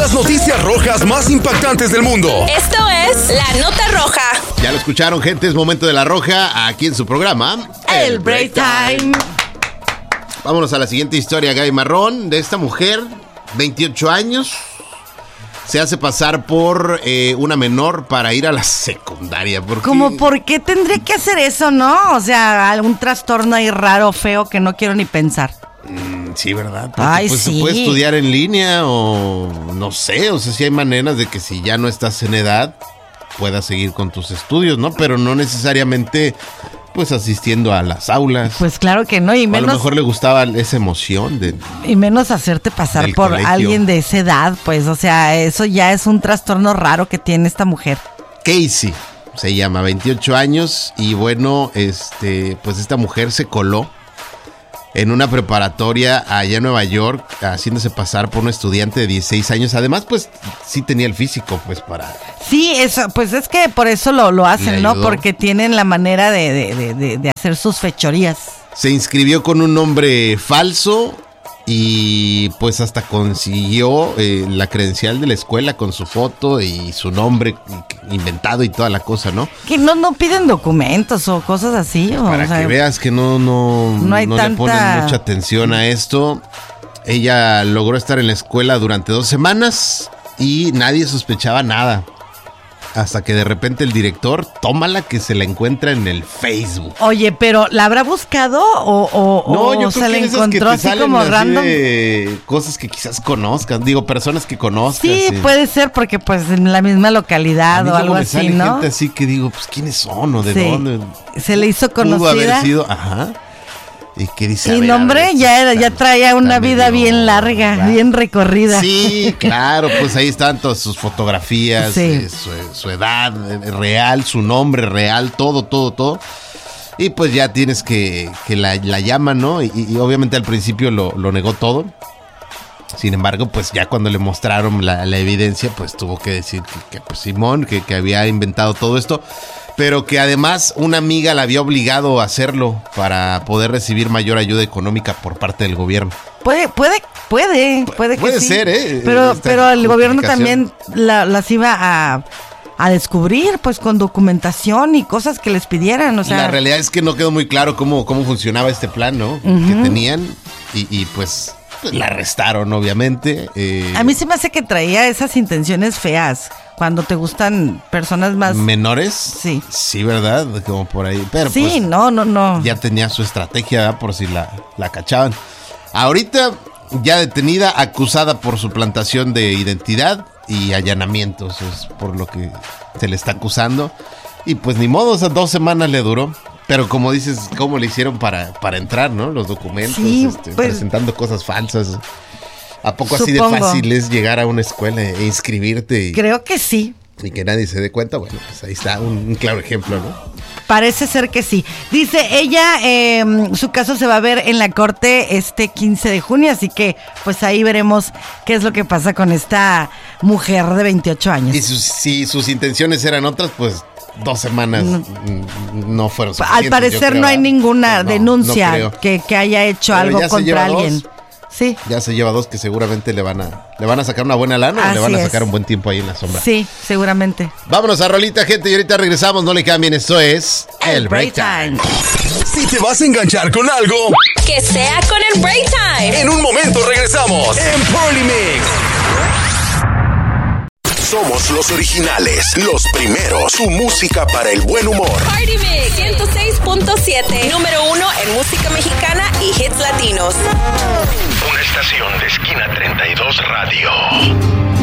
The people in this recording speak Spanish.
las noticias rojas más impactantes del mundo. Esto es La Nota Roja. Ya lo escucharon, gente, es momento de La Roja, aquí en su programa El Break Time. Vámonos a la siguiente historia, Gaby Marrón, de esta mujer, 28 años, se hace pasar por una menor para ir a la secundaria. ¿Por qué tendría que hacer eso, no? O sea, algún trastorno ahí raro, feo, que no quiero ni pensar. Sí, ¿verdad? Porque, Ay, pues, sí. se puede estudiar en línea o no sé, o sea, sí hay maneras de que si ya no estás en edad, puedas seguir con tus estudios, ¿no? Pero no necesariamente, pues, asistiendo a las aulas. Pues claro que no, y O a menos... lo mejor le gustaba esa emoción de... Y menos hacerte pasar del por colegio. alguien de esa edad, pues, o sea, eso ya es un trastorno raro que tiene esta mujer. Casey se llama, 28 años, y bueno, pues esta mujer se coló en una preparatoria allá en Nueva York, haciéndose pasar por un estudiante de 16 años. Además, pues, sí tenía el físico, pues, para... Sí, eso, pues es que por eso lo hacen, Le ¿no? ayudó. Porque tienen la manera de hacer sus fechorías. Se inscribió con un nombre falso y pues hasta consiguió la credencial de la escuela con su foto y su nombre inventado y toda la cosa, ¿no? Que no piden documentos o cosas así. Para o sea, que veas que no hay le tanta- ponen mucha atención a esto. Ella logró estar en la escuela durante 2 semanas y nadie sospechaba nada. Hasta que de repente el director, tómala, que se la encuentra en el Facebook. Oye, pero ¿la habrá buscado o se la encontró así como random? De cosas que quizás conozcan, digo, personas que conozcas. Sí, puede ser porque pues en la misma A localidad mí o luego algo me así, sale ¿no? gente así que digo, pues ¿quiénes son o de Sí. dónde? Se le hizo Pudo haber conocida. sido, ajá. ¿Y qué dice? Y nombre ya traía una vida bien larga, bien recorrida. Sí, claro, pues ahí están todas sus fotografías, Sí. su edad real, su nombre real, todo. Y pues ya tienes que la llaman, ¿no? Y obviamente al principio lo negó todo. Sin embargo, pues ya cuando le mostraron la evidencia, pues tuvo que decir que pues Simón, que había inventado todo esto, pero que además una amiga la había obligado a hacerlo para poder recibir mayor ayuda económica por parte del gobierno. Puede que Puede sí. ser, ¿eh? Pero Esta el gobierno justificación. también las iba a descubrir, pues con documentación y cosas que les pidieran, o sea. La realidad es que no quedó muy claro cómo funcionaba este plan, ¿no? Que tenían y pues la arrestaron, obviamente. A mí se me hace que traía esas intenciones feas. Cuando te gustan personas más... ¿Menores? Sí. Sí, ¿verdad? Como por ahí. Pero Sí, pues, no. ya tenía su estrategia, ¿verdad? Por si la cachaban. Ahorita ya detenida, acusada por suplantación de identidad y allanamientos, es por lo que se le está acusando. Y pues ni modo, o sea, 2 semanas le duró. Pero como dices, ¿cómo le hicieron para entrar, no? Los documentos, Sí, pues, presentando cosas falsas. ¿A poco así de supongo. fácil es llegar a una escuela e inscribirte Creo que sí. y que nadie se dé cuenta? Bueno, pues ahí está un claro ejemplo, ¿no? Parece ser que sí. Dice ella, su caso se va a ver en la corte este 15 de junio, así que pues ahí veremos qué es lo que pasa con esta mujer de 28 años. Y si sus intenciones eran otras, pues 2 semanas no fueron suficientes. Al parecer yo creo, no hay ¿verdad? ninguna No denuncia creo. que haya hecho Pero algo ya se lleva contra 2. alguien. Sí, Ya se lleva 2 que seguramente le van a sacar una buena lana o le Así van a es. sacar un buen tiempo ahí en la sombra. sí, seguramente. Vámonos a rolita, gente, y ahorita regresamos, no le cambien, esto es El Break Time. Si te vas a enganchar con algo, Que sea con el Break Time. en un momento regresamos en Party Mix. Somos los originales, los primeros. Tu música para el buen humor. Party Mix 106.7. Número 1 en música mexicana y hits latinos. Una estación de Esquina 32 Radio.